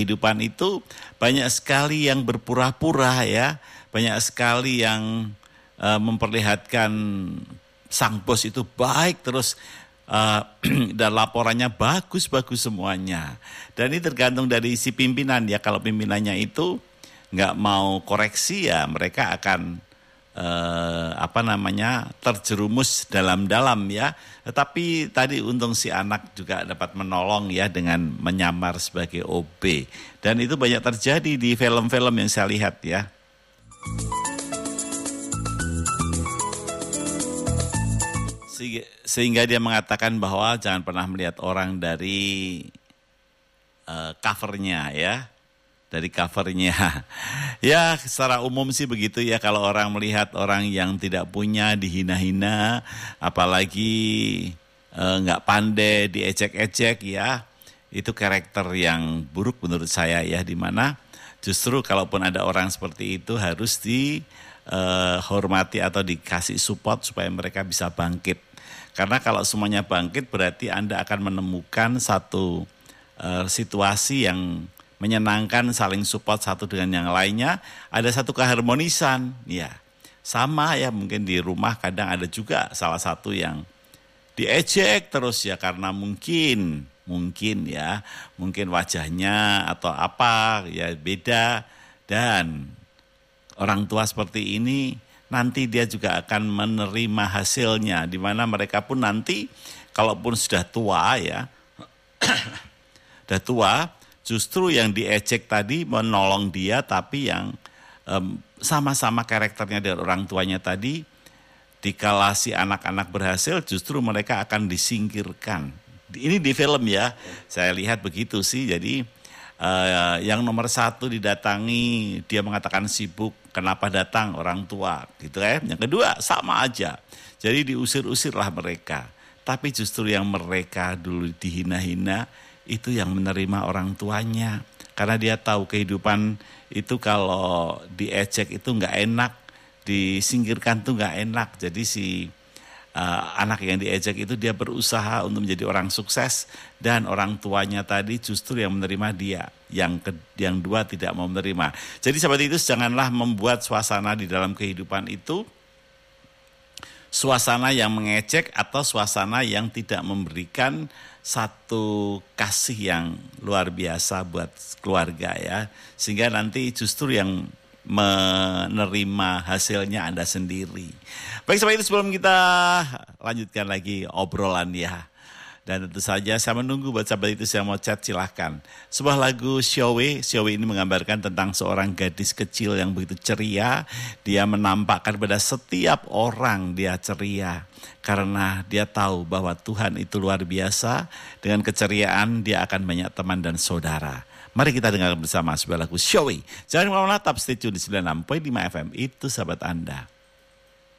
kehidupan itu banyak sekali yang berpura-pura ya, banyak sekali yang memperlihatkan sang bos itu baik terus dan laporannya bagus-bagus semuanya. Dan ini tergantung dari si pimpinan ya, kalau pimpinannya itu nggak mau koreksi ya mereka akan terjerumus dalam-dalam ya. Tetapi tadi untung si anak juga dapat menolong ya dengan menyamar sebagai OB. Dan itu banyak terjadi di film-film yang saya lihat ya. Sehingga dia mengatakan bahwa jangan pernah melihat orang dari covernya ya. Dari covernya. Ya secara umum sih begitu ya, kalau orang melihat orang yang tidak punya dihina-hina, apalagi nggak pandai, diejek-ejek ya, itu karakter yang buruk menurut saya ya, dimana justru kalaupun ada orang seperti itu harus dihormati atau dikasih support supaya mereka bisa bangkit. Karena kalau semuanya bangkit berarti Anda akan menemukan satu situasi yang menyenangkan, saling support satu dengan yang lainnya, ada satu keharmonisan, ya. Sama ya, mungkin di rumah kadang ada juga salah satu yang diejek terus ya, karena mungkin wajahnya atau apa ya beda, dan orang tua seperti ini nanti dia juga akan menerima hasilnya, di mana mereka pun nanti kalaupun sudah tua ya, sudah tua, justru yang diejek tadi menolong dia, tapi yang sama-sama karakternya dari orang tuanya tadi, dikala si anak-anak berhasil justru mereka akan disingkirkan. Ini di film ya, saya lihat begitu sih. Jadi yang nomor satu didatangi, dia mengatakan sibuk, kenapa datang orang tua gitu ya. Yang kedua sama aja, jadi diusir-usirlah mereka. Tapi justru yang mereka dulu dihina-hina, itu yang menerima orang tuanya. Karena dia tahu kehidupan itu kalau diejek itu nggak enak, disingkirkan tuh nggak enak. Jadi si anak yang diejek itu dia berusaha untuk menjadi orang sukses, dan orang tuanya tadi justru yang menerima dia. Yang dua tidak mau menerima. Jadi seperti itu, janganlah membuat suasana di dalam kehidupan itu suasana yang mengejek atau suasana yang tidak memberikan satu kasih yang luar biasa buat keluarga ya. Sehingga nanti justru yang menerima hasilnya Anda sendiri. Baik, sampai itu sebelum kita lanjutkan lagi obrolan ya. Dan tentu saja saya menunggu buat sahabat itu yang mau chat, silahkan. Sebuah lagu Showe ini menggambarkan tentang seorang gadis kecil yang begitu ceria. Dia menampakkan pada setiap orang dia ceria. Karena dia tahu bahwa Tuhan itu luar biasa. Dengan keceriaan dia akan banyak teman dan saudara. Mari kita dengar bersama sebuah lagu Showe. Jangan kemana-mana, tetap stay tune di 96.5 FM. Itu sahabat Anda.